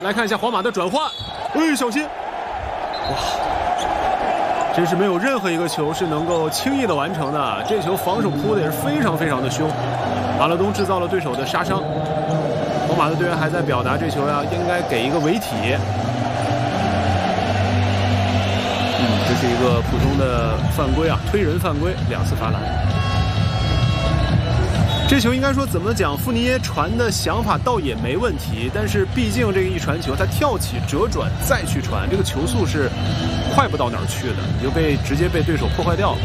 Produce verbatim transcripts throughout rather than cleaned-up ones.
来看一下皇马的转换，哎，小心！哇，真是没有任何一个球是能够轻易的完成的。这球防守扑的也是非常非常的凶，马勒东制造了对手的杀伤。皇马的队员还在表达这球呀，应该给一个违体。嗯，这是一个普通的犯规啊，推人犯规，两次罚篮。 这球应该说怎么讲，富尼耶传的想法倒也没问题，但是毕竟这个一传球，他跳起折转再去传，这个球速是快不到哪儿去的，你就被直接被对手破坏掉了。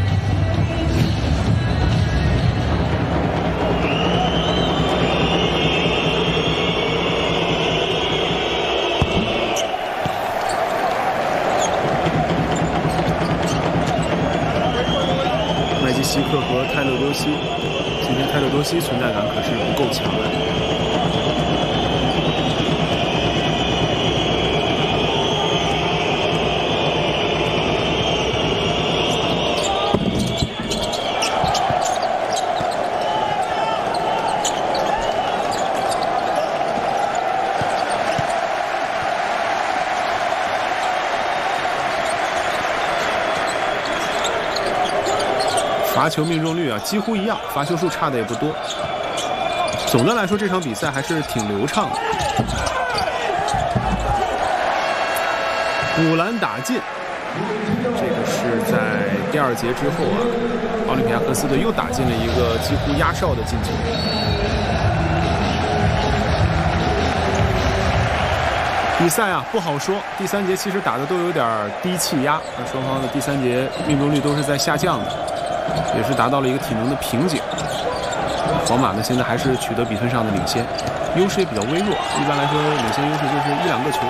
麦基西克和泰勒多西。 今天泰勒多西存在感可是不够强的。罚球命中率啊，几乎一样，罚球数差的也不多。总的来说，这场比赛还是挺流畅的。补篮打进，这个是在第二节之后啊，奥林匹亚科斯队又打进了一个几乎压哨的进球。比赛啊不好说，第三节其实打的都有点低气压，那双方的第三节命中率都是在下降的。 也是达到了一个体能的瓶颈。皇马呢，现在还是取得比分上的领先，优势也比较微弱。一般来说，领先优势就是一两个球。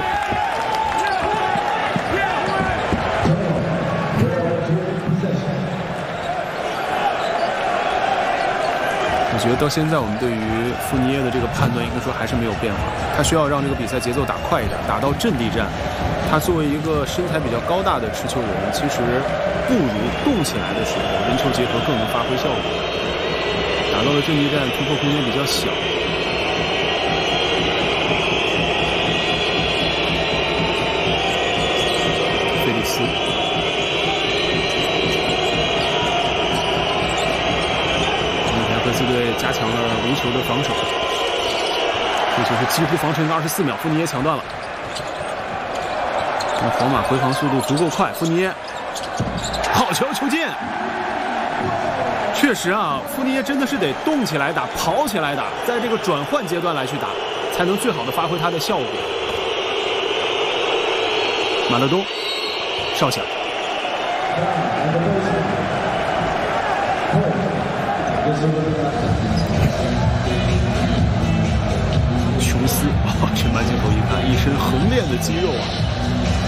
我觉得到现在，我们对于富尼耶的这个判断，应该说还是没有变化。他需要让这个比赛节奏打快一点，打到阵地战。他作为一个身材比较高大的持球人，其实。 不如动起来的时候，人球结合更能发挥效果。打到了阵地战，突破空间比较小。费利斯，奥林匹亚科斯队加强了无球的防守。这球是几乎防成个二十四秒，富尼耶抢断了。那皇马回防速度足够快，富尼耶。 好球，球进！确实啊，富尼耶真的是得动起来打，跑起来打，在这个转换阶段来去打，才能最好的发挥他的效果。马勒东哨响，琼斯啊，全班镜头一看，一身横练的肌肉啊。